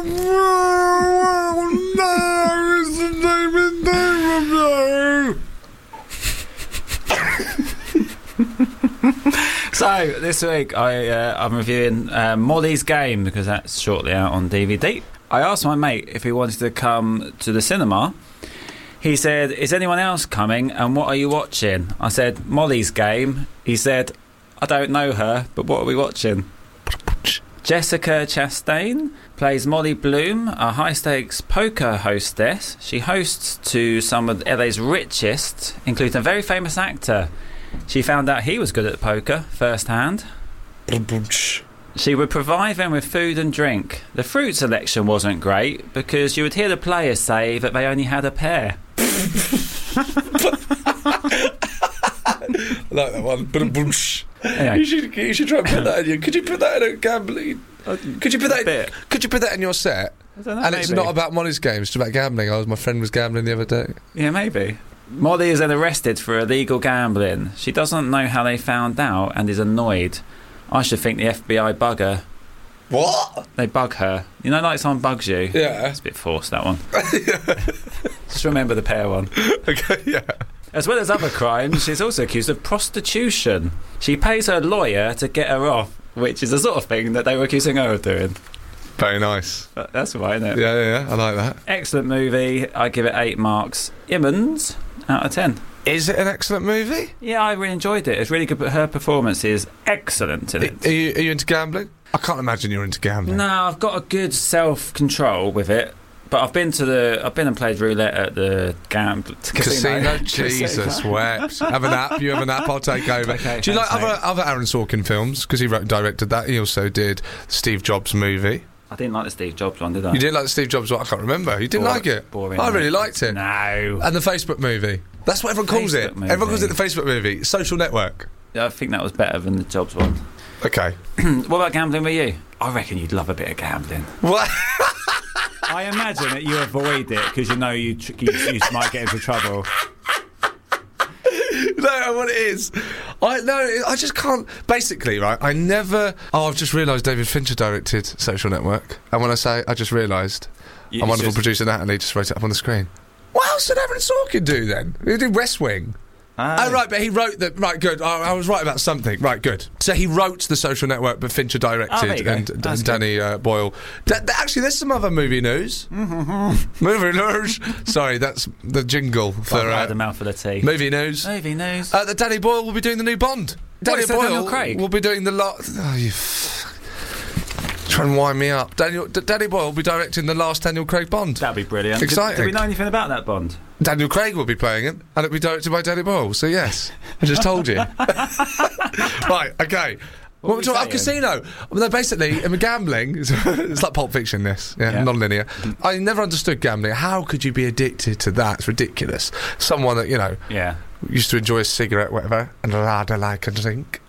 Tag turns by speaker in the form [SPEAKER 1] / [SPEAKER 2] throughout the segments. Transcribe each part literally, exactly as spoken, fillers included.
[SPEAKER 1] no, it's the David David.
[SPEAKER 2] So this week I uh, I'm reviewing uh, Molly's Game because that's shortly out on D V D. I asked my mate if he wanted to come to the cinema. He said, "Is anyone else coming? And what are you watching?" I said, "Molly's Game." He said, "I don't know her, but what are we watching?" Jessica Chastain plays Molly Bloom, a high-stakes poker hostess. She hosts to some of L A's richest, including a very famous actor. She found out he was good at poker firsthand. She would provide them with food and drink. The fruit selection wasn't great because you would hear the players say that they only had a pear.
[SPEAKER 1] I like that one.
[SPEAKER 2] Anyway.
[SPEAKER 1] You should you should try and put that in your. Could you put that in a gambling? Could you put that? In, could you put that in your set?
[SPEAKER 2] I don't know,
[SPEAKER 1] and
[SPEAKER 2] maybe.
[SPEAKER 1] It's not about Molly's Game. It's about gambling. I was my friend was gambling the other day.
[SPEAKER 2] Yeah, maybe. Molly is then arrested for illegal gambling. She doesn't know how they found out and is annoyed. I should think the F B I bug her.
[SPEAKER 1] What?
[SPEAKER 2] They bug her. You know, like someone bugs you?
[SPEAKER 1] Yeah.
[SPEAKER 2] It's a bit forced, that one. Just remember the pear one.
[SPEAKER 1] Okay, yeah.
[SPEAKER 2] As well as other crimes, she's also accused of prostitution. She pays her lawyer to get her off, which is the sort of thing that they were accusing her of doing.
[SPEAKER 1] Very nice.
[SPEAKER 2] But that's right, isn't it?
[SPEAKER 1] Yeah, yeah, yeah. I like that.
[SPEAKER 2] Excellent movie. I give it eight marks. Immons out of ten.
[SPEAKER 1] Is it an excellent movie?
[SPEAKER 2] Yeah, I really enjoyed it. It's really good, but her performance is excellent in it.
[SPEAKER 1] Are you, are you into gambling? I can't imagine you're into gambling.
[SPEAKER 2] No, I've got a good self-control with it. But I've been to the, I've been and played roulette at the gam- casino.
[SPEAKER 1] Casino? Jesus wept. Have a nap. You have a nap. I'll take over.
[SPEAKER 2] Okay,
[SPEAKER 1] Do you like
[SPEAKER 2] thanks,
[SPEAKER 1] other
[SPEAKER 2] mate.
[SPEAKER 1] other Aaron Sorkin films? Because he wrote and directed that. He also did Steve Jobs movie.
[SPEAKER 2] I didn't like the Steve Jobs one, did I?
[SPEAKER 1] You didn't like the Steve Jobs one? I can't remember. You didn't
[SPEAKER 2] Bore-
[SPEAKER 1] like it?
[SPEAKER 2] boring,
[SPEAKER 1] I really
[SPEAKER 2] mate.
[SPEAKER 1] liked it.
[SPEAKER 2] No.
[SPEAKER 1] And the Facebook movie. That's what everyone calls it.
[SPEAKER 2] Facebook movie.
[SPEAKER 1] Everyone calls it the Facebook movie. Social network.
[SPEAKER 2] Yeah, I think that was better than the Jobs one.
[SPEAKER 1] Okay.
[SPEAKER 2] What about gambling with you? I reckon you'd love a bit of gambling.
[SPEAKER 1] What?
[SPEAKER 2] I imagine that you avoid it because you know you, tr- you, you might get into trouble.
[SPEAKER 1] No, what it is, I no, I just can't. Basically, right? I never. Oh, I've just realised David Fincher directed Social Network, and when I say I just realised,
[SPEAKER 2] You-
[SPEAKER 1] a
[SPEAKER 2] it's
[SPEAKER 1] wonderful
[SPEAKER 2] just-
[SPEAKER 1] producer Natalie just wrote it up on the screen. What else did Aaron Sorkin do then? He did West Wing.
[SPEAKER 2] Ah.
[SPEAKER 1] Oh, right, but he wrote the... Right, good. I, I was right about something. Right, good. So he wrote The Social Network, but Fincher directed,
[SPEAKER 2] Oh, there you go.
[SPEAKER 1] and,
[SPEAKER 2] That's
[SPEAKER 1] and Danny uh, Boyle... Da- da- actually, there's some other movie news. Movie news. Sorry, that's the jingle for...
[SPEAKER 2] I've had
[SPEAKER 1] Uh,
[SPEAKER 2] a mouthful of tea.
[SPEAKER 1] movie news.
[SPEAKER 2] Movie news.
[SPEAKER 1] Uh, that Danny Boyle will be doing the new Bond. Danny
[SPEAKER 2] is that
[SPEAKER 1] Boyle
[SPEAKER 2] Daniel Craig?
[SPEAKER 1] will be doing the last... Oh, you... F- Try and wind me up. Daniel, D- Danny Boyle will be directing the last Daniel Craig Bond.
[SPEAKER 2] That'd be brilliant.
[SPEAKER 1] Exciting.
[SPEAKER 2] Do, do we know anything about that Bond?
[SPEAKER 1] Daniel Craig will be playing it, and it'll be directed by Danny Boyle. So yes, I just told you. Right, okay. What,
[SPEAKER 2] were
[SPEAKER 1] we're
[SPEAKER 2] we
[SPEAKER 1] talking about
[SPEAKER 2] saying?
[SPEAKER 1] casino. Well, no, basically, in gambling, it's like Pulp Fiction. This, yeah,
[SPEAKER 2] Yeah.
[SPEAKER 1] non-linear. I never understood gambling. How could you be addicted to that? It's ridiculous. Someone that you know
[SPEAKER 2] Yeah.
[SPEAKER 1] used to enjoy a cigarette, whatever, and rather like a drink.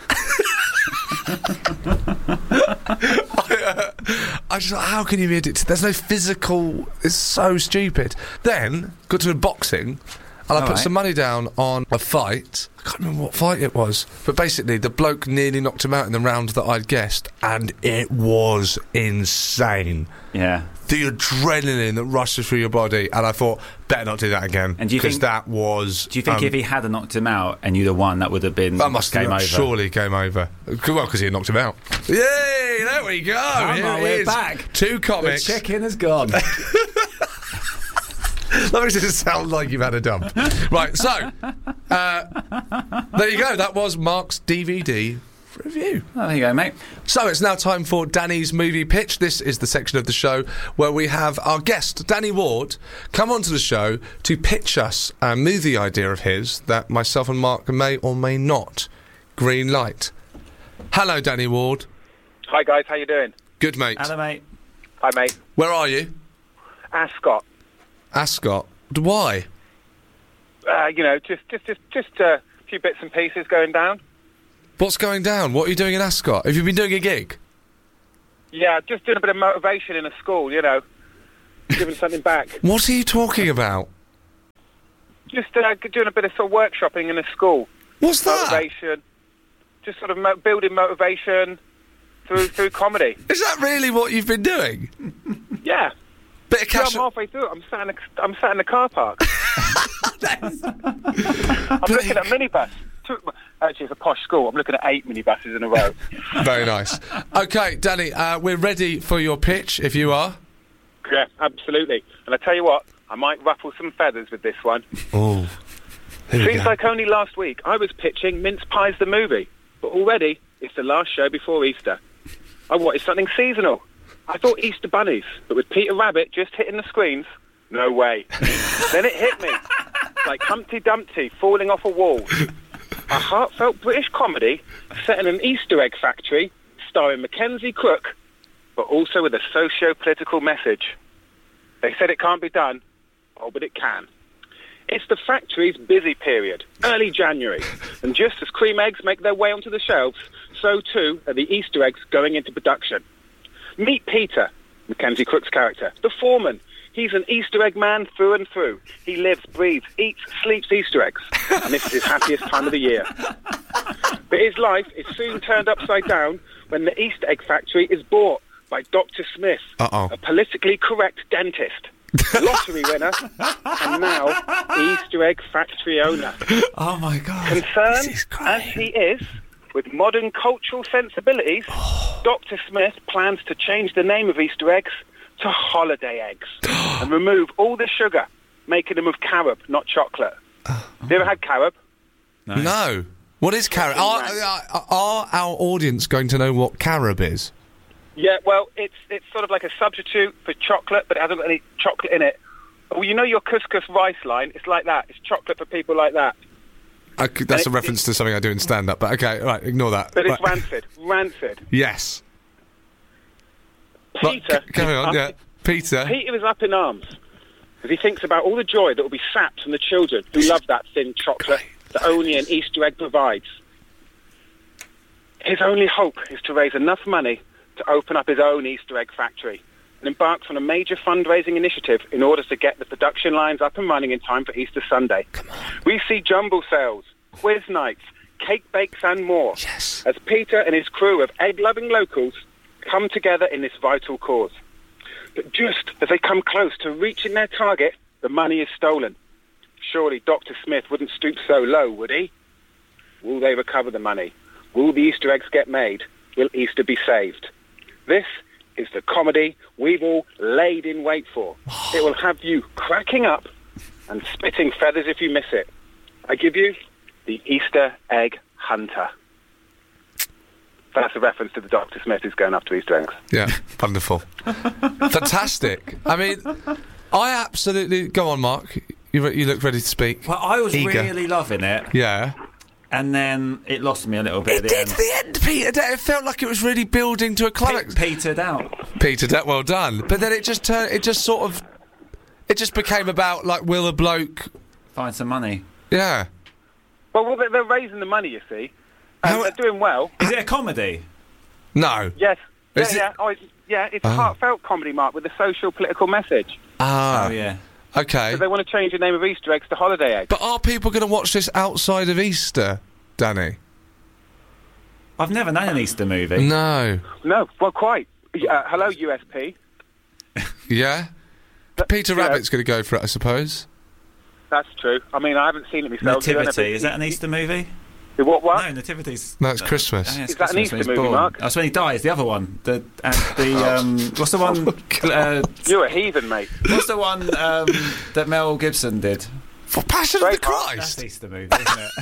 [SPEAKER 1] I, uh, I just thought, how can you be addicted? There's no physical. It's so stupid. Then got to boxing, and I
[SPEAKER 2] All
[SPEAKER 1] put
[SPEAKER 2] right.
[SPEAKER 1] some money down on a fight. I can't remember what fight it was, but basically the bloke nearly knocked him out in the round that I'd guessed, and it was insane.
[SPEAKER 2] Yeah.
[SPEAKER 1] The adrenaline that rushes through your body, and I thought, better not do that again.
[SPEAKER 2] And do you
[SPEAKER 1] because
[SPEAKER 2] think-
[SPEAKER 1] that was?
[SPEAKER 2] Do you think
[SPEAKER 1] um,
[SPEAKER 2] if he had knocked him out and you'd have won, that would have been
[SPEAKER 1] that must
[SPEAKER 2] game
[SPEAKER 1] have
[SPEAKER 2] over?
[SPEAKER 1] surely game over. Well, because he had knocked him out. Yay! There we go.
[SPEAKER 2] Come
[SPEAKER 1] Here
[SPEAKER 2] on,
[SPEAKER 1] it
[SPEAKER 2] we're
[SPEAKER 1] is.
[SPEAKER 2] back.
[SPEAKER 1] Two
[SPEAKER 2] The
[SPEAKER 1] comics.
[SPEAKER 2] check-in has gone.
[SPEAKER 1] That makes it sound like you've had a dump. Right, so uh, there you go. That was Mark's D V D review.
[SPEAKER 2] Oh, there you go, mate.
[SPEAKER 1] So it's now time for Danny's movie pitch. This is the section of the show where we have our guest, Danny Ward, come onto the show to pitch us a movie idea of his that myself and Mark may or may not green light. Hello, Danny Ward.
[SPEAKER 3] Hi guys, how you doing?
[SPEAKER 1] Good, mate.
[SPEAKER 2] Hello, mate.
[SPEAKER 3] Hi mate.
[SPEAKER 1] Where are you?
[SPEAKER 3] Ascot.
[SPEAKER 1] Ascot. Why?
[SPEAKER 3] Uh, you know, just just just just uh, a few bits and pieces going down.
[SPEAKER 1] What's going down? What are you doing in Ascot? Have you been doing a gig?
[SPEAKER 3] Yeah, just doing a bit of motivation in a school. You know, giving something back.
[SPEAKER 1] What are you talking about?
[SPEAKER 3] Just uh, doing a bit of sort of workshopping in a school.
[SPEAKER 1] What's that?
[SPEAKER 3] Motivation. Just sort of mo- building motivation through through comedy.
[SPEAKER 1] Is that really what you've been doing?
[SPEAKER 3] Yeah.
[SPEAKER 1] Bit of
[SPEAKER 3] Yeah,
[SPEAKER 1] cash.
[SPEAKER 3] I'm halfway through it. I'm sat in a, I'm sat in the car park. I'm looking at a minibus. Two, actually, it's a posh school. I'm looking at eight minibuses in a row.
[SPEAKER 1] Very nice. Okay, Danny, uh, we're ready for your pitch, if you are.
[SPEAKER 3] Yeah, absolutely. And I tell you what, I might ruffle some feathers with this one.
[SPEAKER 1] Oh.
[SPEAKER 3] Seems like only last week I was pitching Mince Pies the movie, but already it's the last show before Easter. I wanted something seasonal. I thought Easter bunnies, but with Peter Rabbit just hitting the screens, no way. Then it hit me, like Humpty Dumpty falling off a wall. A heartfelt British comedy set in an Easter egg factory, starring Mackenzie Crook, but also with a socio-political message. They said it can't be done. Oh, but it can. It's the factory's busy period, early January, and just as cream eggs make their way onto the shelves, so too are the Easter eggs going into production. Meet Peter, Mackenzie Crook's character, the foreman. He's an Easter egg man through and through. He lives, breathes, eats, sleeps Easter eggs, and this is his happiest time of the year. But his life is soon turned upside down when the Easter egg factory is bought by Doctor Smith,
[SPEAKER 1] Uh-oh.
[SPEAKER 3] a politically correct dentist. Lottery winner, and now Easter egg factory owner.
[SPEAKER 2] Oh my God.
[SPEAKER 3] Concerned as he is with modern cultural sensibilities, Doctor Smith plans to change the name of Easter eggs to holiday eggs and remove all the sugar, making them of carob, not chocolate. Have you ever had carob?
[SPEAKER 2] No.
[SPEAKER 1] No. What is carob? Are, are, are our audience going to know what carob is?
[SPEAKER 3] Yeah, well, it's it's sort of like a substitute for chocolate, but it hasn't got any chocolate in it. Well, you know your couscous rice line? It's like that. It's chocolate for people like that.
[SPEAKER 1] I could, that's
[SPEAKER 3] And
[SPEAKER 1] a
[SPEAKER 3] it-
[SPEAKER 1] reference to something I do in stand-up, but okay, right, ignore that.
[SPEAKER 3] But it's
[SPEAKER 1] Right.
[SPEAKER 3] rancid. Rancid.
[SPEAKER 1] Yes. Right,
[SPEAKER 3] Peter...
[SPEAKER 1] c- carry on,
[SPEAKER 3] up-
[SPEAKER 1] yeah. Peter.
[SPEAKER 3] Peter is up in arms as he thinks about all the joy that will be sapped from the children who love that thin chocolate that only an Easter egg provides. His only hope is to raise enough money to open up his own Easter egg factory and embarks on a major fundraising initiative in order to get the production lines up and running in time for Easter Sunday. We see jumble sales, quiz nights, cake bakes and more
[SPEAKER 1] Yes.
[SPEAKER 3] as Peter and his crew of egg-loving locals come together in this vital cause. But just as they come close to reaching their target, the money is stolen. Surely Doctor Smith wouldn't stoop so low, would he? Will they recover the money? Will the Easter eggs get made? Will Easter be saved? This is the comedy we've all laid in wait for. It will have you cracking up and spitting feathers if you miss it. I give you the Easter Egg Hunter. That's a reference to the Doctor Smith who's going after Easter eggs.
[SPEAKER 1] Yeah, wonderful. Fantastic. I mean, I absolutely... Go on, Mark. You, re- you look ready to speak.
[SPEAKER 2] Well, I was
[SPEAKER 1] Eager.
[SPEAKER 2] really loving it,
[SPEAKER 1] Yeah.
[SPEAKER 2] and then it lost me a little bit
[SPEAKER 1] It
[SPEAKER 2] at the
[SPEAKER 1] did
[SPEAKER 2] end.
[SPEAKER 1] the end, Peter. It felt like it was really building to a climax.
[SPEAKER 2] Pe- petered out.
[SPEAKER 1] Peter, that well done. But then it just turned. It just sort of. It just became about like will a bloke.
[SPEAKER 2] Find some money.
[SPEAKER 1] Yeah.
[SPEAKER 3] Well, well they're, they're raising the money, you see. And
[SPEAKER 1] How-
[SPEAKER 3] they're doing well.
[SPEAKER 2] Is it a comedy?
[SPEAKER 1] No.
[SPEAKER 3] Yes. Yeah,
[SPEAKER 1] Is it-
[SPEAKER 3] yeah. Oh, it's, yeah, it's
[SPEAKER 1] Oh.
[SPEAKER 3] heartfelt comedy, Mark, with a social political message.
[SPEAKER 1] Ah.
[SPEAKER 2] Oh yeah.
[SPEAKER 1] Okay.
[SPEAKER 3] So they want to change the name of Easter eggs to holiday eggs.
[SPEAKER 1] But are people going to watch this outside of Easter, Danny?
[SPEAKER 2] I've never known an Easter movie.
[SPEAKER 1] No.
[SPEAKER 3] No, well, quite. Uh, hello, U S P.
[SPEAKER 1] Yeah. Peter
[SPEAKER 3] yeah.
[SPEAKER 1] Rabbit's going to go for it, I suppose.
[SPEAKER 3] That's true. I mean, I haven't seen it myself. so I don't know if
[SPEAKER 2] Nativity.
[SPEAKER 3] it-
[SPEAKER 2] Is that an Easter movie?
[SPEAKER 3] What? What?
[SPEAKER 2] No, Nativity's.
[SPEAKER 1] No, it's Christmas.
[SPEAKER 2] Oh, yeah, it's
[SPEAKER 3] Is that an
[SPEAKER 2] Christmas when
[SPEAKER 3] Easter
[SPEAKER 2] he's
[SPEAKER 3] movie,
[SPEAKER 2] born.
[SPEAKER 3] Mark?
[SPEAKER 2] That's when he dies. The other one. The and the um. What's the one? Uh,
[SPEAKER 3] You're a heathen, mate.
[SPEAKER 2] what's the one um, that Mel Gibson did?
[SPEAKER 1] For Passion of the
[SPEAKER 3] Braveheart.
[SPEAKER 2] That's
[SPEAKER 1] Christ.
[SPEAKER 2] Easter movie, isn't it?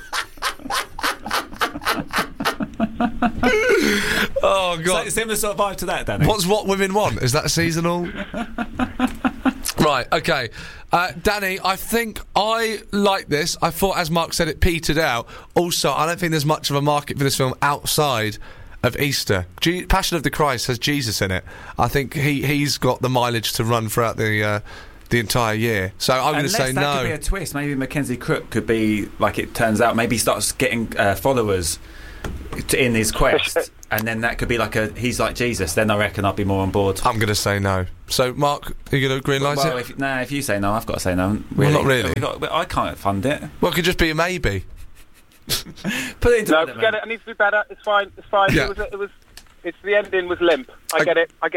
[SPEAKER 1] Oh
[SPEAKER 2] It's
[SPEAKER 1] God.
[SPEAKER 2] like a similar sort of vibe to that, Danny.
[SPEAKER 1] What's What Women Want? Is that seasonal? Right, okay. Uh, Danny, I think I like this. I thought, as Mark said, it petered out. Also, I don't think there's much of a market for this film outside of Easter. Je- Passion of the Christ has Jesus in it. I think he, he's got the mileage to run throughout the uh, the entire year. So I'm going to
[SPEAKER 2] Unless
[SPEAKER 1] say
[SPEAKER 2] that
[SPEAKER 1] no.
[SPEAKER 2] could be a twist. Maybe Mackenzie Crook could be, like it turns out, maybe he starts getting uh, followers to, in his quest, and then that could be like a he's like Jesus. Then I reckon I'd be more on board.
[SPEAKER 1] I'm going to say no. So, Mark, are you going to greenlight
[SPEAKER 2] Well,
[SPEAKER 1] it?
[SPEAKER 2] if, nah, if you say no, I've got to say no.
[SPEAKER 1] Well, not really.
[SPEAKER 2] We got, I can't fund it.
[SPEAKER 1] Well, it could just be a maybe.
[SPEAKER 2] Put it into
[SPEAKER 3] No,
[SPEAKER 2] development.
[SPEAKER 3] forget it. It needs to be better. It's fine. It's fine.
[SPEAKER 1] Yeah.
[SPEAKER 3] It was. It was. It's the ending was limp. I,
[SPEAKER 1] I-
[SPEAKER 3] get it. I get it.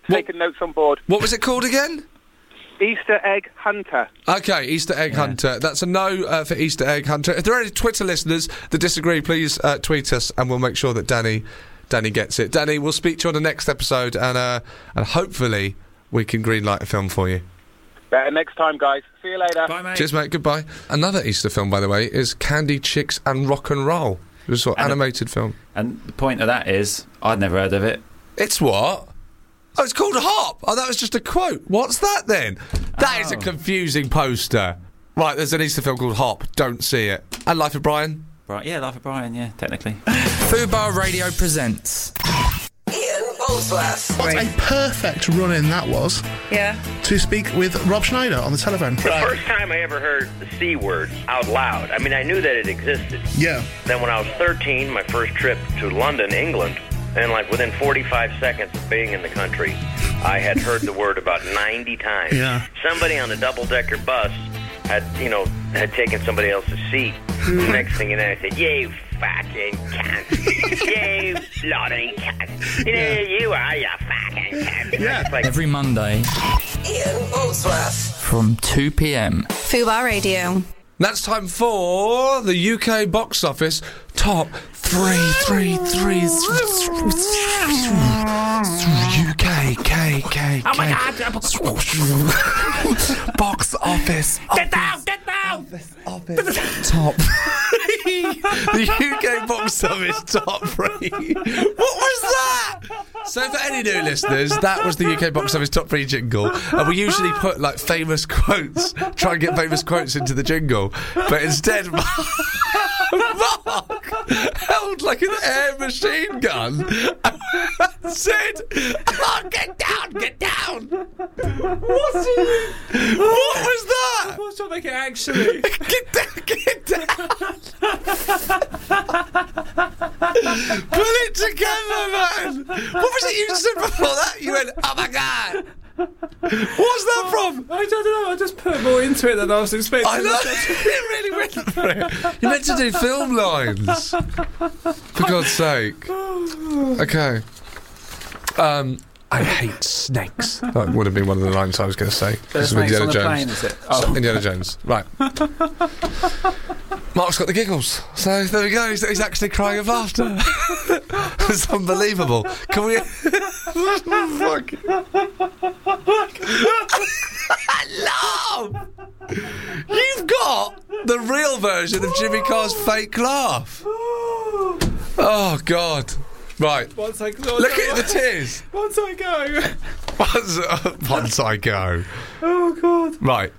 [SPEAKER 3] taken notes on board.
[SPEAKER 1] What was it called again?
[SPEAKER 3] Easter Egg Hunter.
[SPEAKER 1] Okay, Easter Egg yeah. Hunter. That's a no uh, for Easter Egg Hunter. If there are any Twitter listeners that disagree, please uh, tweet us, and we'll make sure that Danny, Danny gets it. Danny, we'll speak to you on the next episode, and uh, and hopefully we can greenlight a film for you.
[SPEAKER 3] Better next time, guys. See you later.
[SPEAKER 2] Bye, mate.
[SPEAKER 1] Cheers, mate. Goodbye. Another Easter film, by the way, is Candy, Chicks and Rock and Roll. It was a sort of animated
[SPEAKER 2] a,
[SPEAKER 1] film.
[SPEAKER 2] And the point of that is, I'd never heard of it.
[SPEAKER 1] It's what? Oh, it's called Hop. Oh, that was just a quote. What's that then? That oh. is a confusing poster. Right, there's an Easter film called Hop. Don't see it. And Life of Brian.
[SPEAKER 2] Right, yeah, Life of Brian, yeah, technically.
[SPEAKER 4] Fubar Radio presents
[SPEAKER 5] Ian Boldsworth.
[SPEAKER 6] What a perfect run-in that was.
[SPEAKER 5] Yeah.
[SPEAKER 6] To speak with Rob Schneider on the telephone.
[SPEAKER 7] The first time I ever heard the C word out loud, I mean, I knew that it existed.
[SPEAKER 6] Yeah.
[SPEAKER 7] Then when I was thirteen, my first trip to London, England, and like within forty-five seconds of being in the country, I had heard the word about ninety times.
[SPEAKER 6] Yeah.
[SPEAKER 7] Somebody on the double-decker bus had, you know, had taken somebody else's seat. Next thing you know, I said, "You fucking cunt. You bloody cunt. You know, you are, you fucking cunt."
[SPEAKER 6] Yeah.
[SPEAKER 7] Like,
[SPEAKER 4] every Monday
[SPEAKER 5] Ian Boldsworth.
[SPEAKER 4] from two p.m.
[SPEAKER 8] Fubar Radio.
[SPEAKER 1] That's time for the U K box office top three, three, three, U K, K, K,
[SPEAKER 2] Oh my
[SPEAKER 1] K.
[SPEAKER 2] God!
[SPEAKER 1] Box office.
[SPEAKER 2] Get down! Get down!
[SPEAKER 1] Office, office, top three. The U K box office top three. What was that? So for any new listeners, that was the U K box office top three jingle. And we usually put like famous quotes, try and get famous quotes into the jingle. But instead, Mark held like an air machine gun and said, "Oh, get down, get down." What, what was that?
[SPEAKER 2] What's to make it actually?
[SPEAKER 1] Get down, get down. Pull it together, man. What was it you said before that? You went, "Oh my God." What's that from?
[SPEAKER 2] I don't know, I just put more into it than I was expecting.
[SPEAKER 1] I know, you really went for it. You meant to do film lines. For God's sake. Okay. Um, I hate snakes. That would have been one of the lines I was going to say.
[SPEAKER 2] There's snakes on the plane, is it? Oh.
[SPEAKER 1] Indiana Jones. Right. Mark's got the giggles. So there we go. He's, he's actually crying of laughter. It's unbelievable. Can we... Fuck. Laugh! You've got the real version of Jimmy Carr's fake laugh. Oh, God. Right.
[SPEAKER 2] Once I, once
[SPEAKER 1] Look
[SPEAKER 2] I,
[SPEAKER 1] at the tears.
[SPEAKER 2] Once I go.
[SPEAKER 1] Once, uh, once I go.
[SPEAKER 2] Oh, God.
[SPEAKER 1] Right.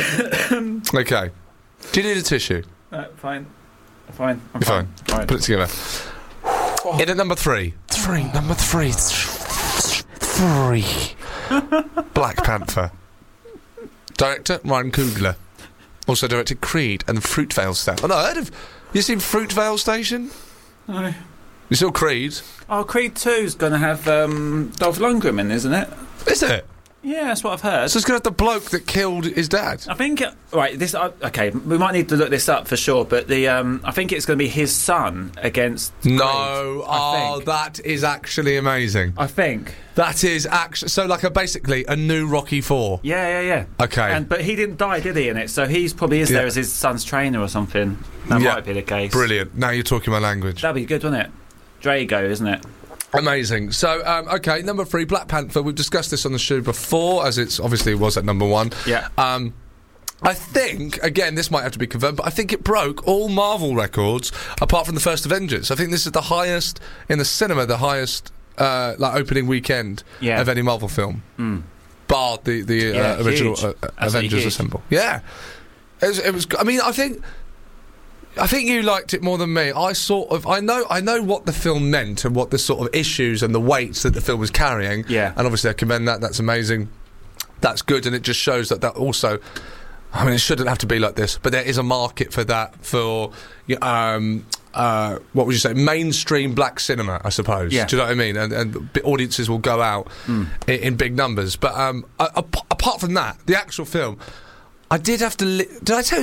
[SPEAKER 1] Okay. Do you need a tissue?
[SPEAKER 2] Uh, fine. Fine. I'm
[SPEAKER 1] You're fine.
[SPEAKER 2] fine. fine.
[SPEAKER 1] Put it together. Oh. In at number three. Three. Number three. Three. Black Panther. Director Ryan Coogler. Also directed Creed and Fruitvale Station. Oh, no, I heard of... You seen Fruitvale Station?
[SPEAKER 2] No.
[SPEAKER 1] You saw Creed?
[SPEAKER 2] Oh, Creed two's going to have um, Dolph Lundgren in, isn't it?
[SPEAKER 1] Is it?
[SPEAKER 2] Yeah, that's what I've heard.
[SPEAKER 1] So it's going to have the bloke that killed his dad?
[SPEAKER 2] I think... Uh, right, this... Uh, okay, we might need to look this up for sure, but the um, I think it's going to be his son against Creed.
[SPEAKER 1] No.
[SPEAKER 2] I
[SPEAKER 1] Oh,
[SPEAKER 2] think.
[SPEAKER 1] that is actually amazing.
[SPEAKER 2] I think.
[SPEAKER 1] That is actually... So, like, a basically a new Rocky four.
[SPEAKER 2] Yeah, yeah, yeah.
[SPEAKER 1] Okay.
[SPEAKER 2] And But he didn't die, did he, in it? So he's probably is
[SPEAKER 1] Yeah.
[SPEAKER 2] there as his son's trainer or something. That
[SPEAKER 1] Yeah.
[SPEAKER 2] might be the case.
[SPEAKER 1] Brilliant. Now you're talking my language.
[SPEAKER 2] That'd be good, wouldn't it? Drago, isn't it?
[SPEAKER 1] Amazing. So, um, okay, number three, Black Panther. We've discussed this on the show before, as it's obviously was at number one.
[SPEAKER 2] Yeah.
[SPEAKER 1] Um, I think, again, this might have to be confirmed, but I think it broke all Marvel records apart from the first Avengers. I think this is the highest in the cinema, the highest uh, like opening weekend
[SPEAKER 2] Yeah.
[SPEAKER 1] of any Marvel film,
[SPEAKER 2] Mm.
[SPEAKER 1] bar the the
[SPEAKER 2] Yeah,
[SPEAKER 1] uh, original
[SPEAKER 2] huge.
[SPEAKER 1] uh,
[SPEAKER 2] Absolutely
[SPEAKER 1] Avengers
[SPEAKER 2] huge.
[SPEAKER 1] Assemble. Yeah, it was, it was. I mean, I think. I think you liked it more than me. I sort of, I know, I know what the film meant and what the sort of issues and the weights that the film was carrying.
[SPEAKER 2] Yeah.
[SPEAKER 1] And obviously, I commend that. That's amazing. That's good, and it just shows that that also. I mean, it shouldn't have to be like this, but there is a market for that for, um, uh, what would you say, mainstream black cinema, I suppose.
[SPEAKER 2] Yeah.
[SPEAKER 1] Do you know what I mean? And, and b- audiences will go out
[SPEAKER 2] Mm.
[SPEAKER 1] in, in big numbers. But um, a- a- apart from that, the actual film. I did have to. Li- did I tell you